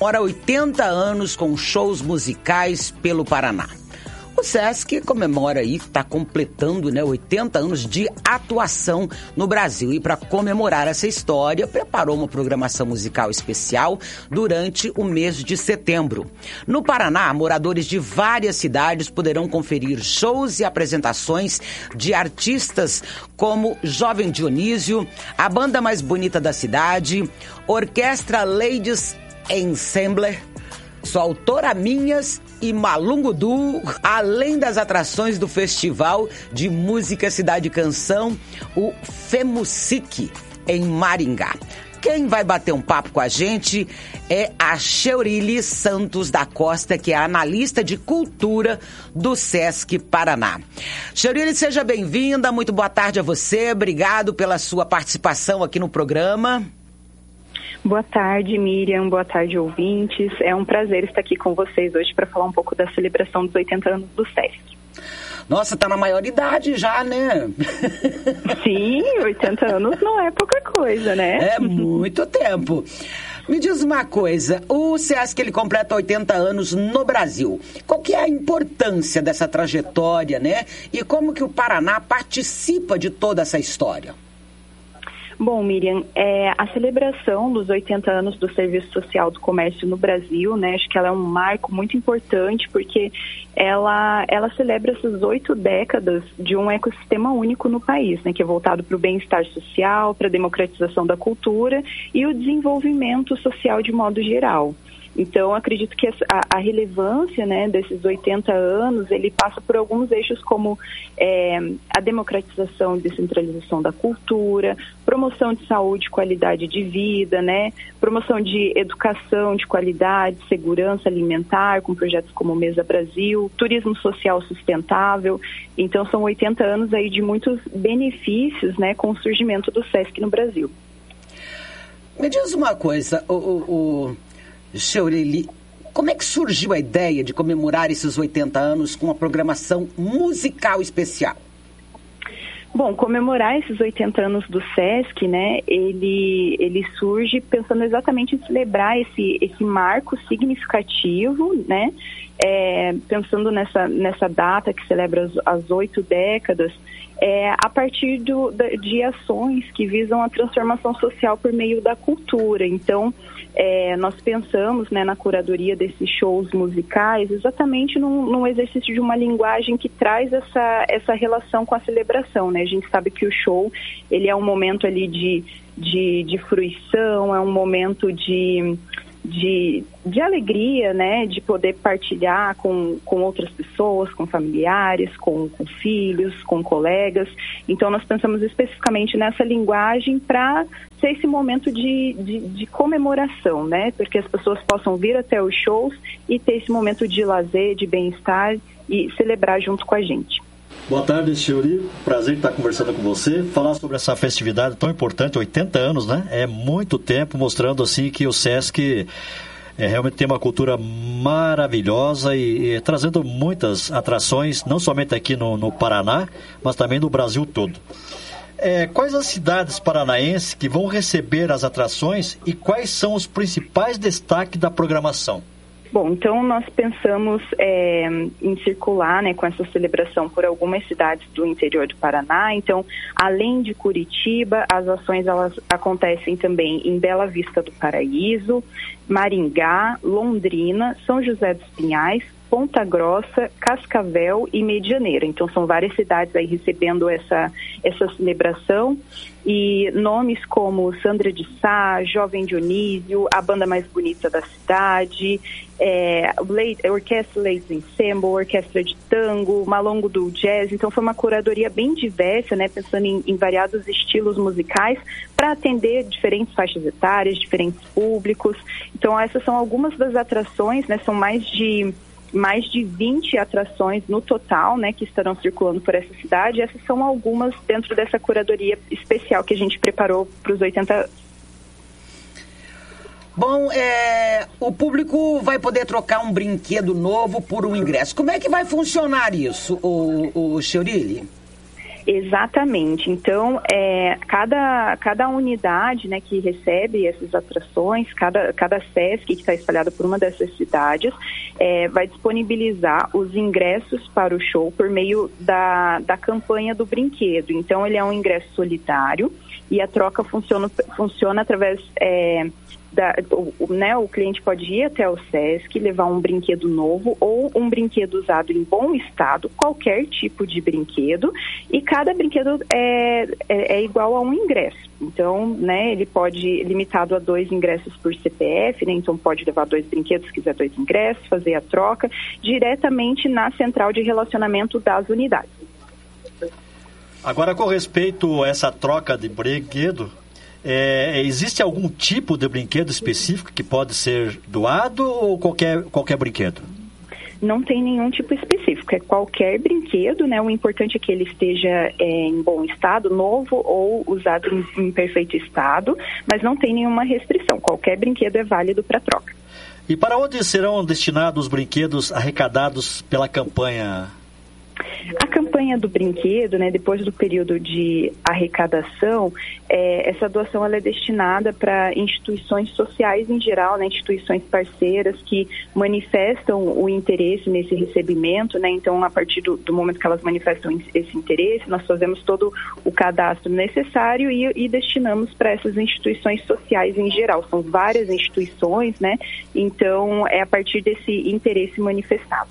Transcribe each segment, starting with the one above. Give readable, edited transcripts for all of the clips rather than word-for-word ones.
comemora 80 anos com shows musicais pelo Paraná. O Sesc comemora aí, está completando 80 anos de atuação no Brasil. E para comemorar essa história, preparou uma programação musical especial durante o mês de setembro. No Paraná, moradores de várias cidades poderão conferir shows e apresentações de artistas como Jovem Dionísio, a banda mais bonita da cidade, Orquestra Ladies Ensemble, Sou Autora Minhas e Malungudu, além das atrações do Festival de Música Cidade Canção, o FEMUSIC, em Maringá. Quem vai bater um papo com a gente é a Sheurili Santos da Costa, que é analista de cultura do Sesc Paraná. Sheurili, seja bem-vinda, muito boa tarde a você, obrigado pela sua participação aqui no programa. Boa tarde, Miriam. Boa tarde, ouvintes. É um prazer estar aqui com vocês hoje para falar um pouco da celebração dos 80 anos do Sesc. Nossa, tá na maioridade já, né? Sim, 80 anos não é pouca coisa, né? É muito tempo. Me diz uma coisa, o Sesc ele completa 80 anos no Brasil. Qual que é a importância dessa trajetória, né? E como que o Paraná participa de toda essa história? Bom, Miriam, a celebração dos 80 anos do Serviço Social do Comércio no Brasil, né, acho que ela é um marco muito importante porque ela celebra essas 8 décadas de um ecossistema único no país, né, que é voltado para o bem-estar social, para a democratização da cultura e o desenvolvimento social de modo geral. Então, acredito que a relevância, né, desses 80 anos, ele passa por alguns eixos como a democratização e descentralização da cultura, promoção de saúde e qualidade de vida, né, promoção de educação de qualidade, segurança alimentar, com projetos como Mesa Brasil, turismo social sustentável. Então, são 80 anos aí de muitos benefícios, né, com o surgimento do Sesc no Brasil. Me diz uma coisa, Sheurili, como é que surgiu a ideia de comemorar esses 80 anos com uma programação musical especial? Bom, comemorar esses 80 anos do Sesc, né, ele surge pensando exatamente em celebrar esse marco significativo, né, pensando nessa data que celebra as 8 décadas, a partir de ações que visam a transformação social por meio da cultura. Então, nós pensamos, né, na curadoria desses shows musicais exatamente num exercício de uma linguagem que traz essa relação com a celebração, né? A gente sabe que o show, ele é um momento ali de fruição, é um momento de alegria, né, de poder partilhar com outras pessoas, com familiares, com filhos, com colegas. Então, nós pensamos especificamente nessa linguagem para ser esse momento de comemoração, né, porque as pessoas possam vir até os shows e ter esse momento de lazer, de bem-estar e celebrar junto com a gente. Boa tarde, Sheurili. Prazer estar conversando com você. Falar sobre essa festividade tão importante, 80 anos, né? É muito tempo, mostrando assim que o Sesc realmente tem uma cultura maravilhosa e trazendo muitas atrações, não somente aqui no Paraná, mas também no Brasil todo. Quais as cidades paranaenses que vão receber as atrações e quais são os principais destaques da programação? Bom, então nós pensamos em circular, né, com essa celebração por algumas cidades do interior do Paraná. Então, além de Curitiba, as ações elas acontecem também em Bela Vista do Paraíso, Maringá, Londrina, São José dos Pinhais, Ponta Grossa, Cascavel e Medianeira. Então, são várias cidades aí recebendo essa celebração. E nomes como Sandra de Sá, Jovem Dionísio, a banda mais bonita da cidade, Orquestra Ladies Ensemble, Orquestra de Tango, Malongo do Jazz. Então, foi uma curadoria bem diversa, né, pensando em variados estilos musicais para atender diferentes faixas etárias, diferentes públicos. Então, essas são algumas das atrações, né, são mais de 20 atrações no total, né, que estarão circulando por essa cidade. Essas são algumas dentro dessa curadoria especial que a gente preparou para os 80 anos. Bom, o público vai poder trocar um brinquedo novo por um ingresso. Como é que vai funcionar isso, o Sheurili? Exatamente. Então, cada unidade, né, que recebe essas atrações, cada SESC que está espalhado por uma dessas cidades, vai disponibilizar os ingressos para o show por meio da campanha do brinquedo. Então, ele é um ingresso solidário e a troca funciona através... o cliente pode ir até o SESC, levar um brinquedo novo ou um brinquedo usado em bom estado, qualquer tipo de brinquedo, e cada brinquedo é igual a um ingresso. Então, né, ele pode, limitado a 2 ingressos por CPF, né, então pode levar 2 brinquedos, se quiser 2 ingressos, fazer a troca diretamente na central de relacionamento das unidades. Agora, com respeito a essa troca de brinquedo, existe algum tipo de brinquedo específico que pode ser doado ou qualquer brinquedo? Não tem nenhum tipo específico, é qualquer brinquedo, né? O importante é que ele esteja em bom estado, novo ou usado em perfeito estado, mas não tem nenhuma restrição, qualquer brinquedo é válido para troca. E para onde serão destinados os brinquedos arrecadados pela campanha? A campanha do brinquedo, né, depois do período de arrecadação, essa doação ela é destinada para instituições sociais em geral, né, instituições parceiras que manifestam o interesse nesse recebimento, né, então a partir do momento que elas manifestam esse interesse, nós fazemos todo o cadastro necessário e destinamos para essas instituições sociais em geral. São várias instituições, né, então é a partir desse interesse manifestado.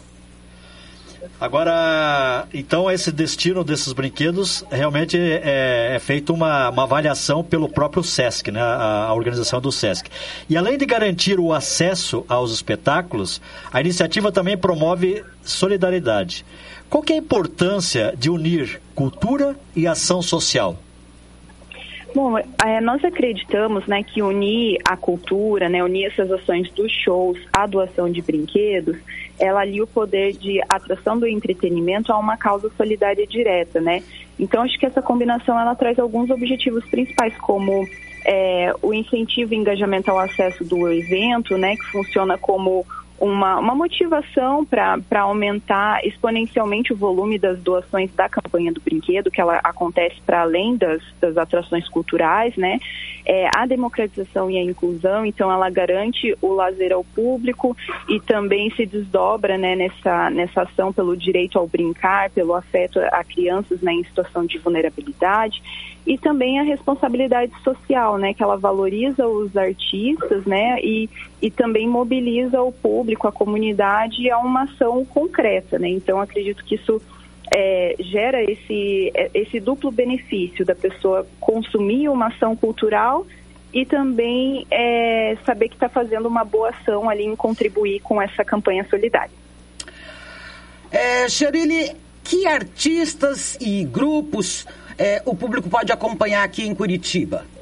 Agora, então, esse destino desses brinquedos realmente é feita uma avaliação pelo próprio SESC, né, a organização do SESC. E além de garantir o acesso aos espetáculos, a iniciativa também promove solidariedade. Qual que é a importância de unir cultura e ação social? Bom, nós acreditamos, né, que unir a cultura, né, unir essas ações dos shows, a doação de brinquedos, ela alia o poder de atração do entretenimento a uma causa solidária direta, né? Então, acho que essa combinação, ela traz alguns objetivos principais, como o incentivo e engajamento ao acesso do evento, né, que funciona como uma motivação para aumentar exponencialmente o volume das doações da campanha do brinquedo, que ela acontece para além das atrações culturais, né? A democratização e a inclusão, então ela garante o lazer ao público e também se desdobra, né, nessa ação pelo direito ao brincar, pelo afeto a crianças, né, em situação de vulnerabilidade, e também a responsabilidade social, né, que ela valoriza os artistas, né, e também mobiliza o público, a comunidade a uma ação concreta, né. Então acredito que isso gera esse duplo benefício da pessoa consumir uma ação cultural e também saber que está fazendo uma boa ação ali em contribuir com essa campanha solidária. Sherylle, que artistas e grupos o público pode acompanhar aqui em Curitiba?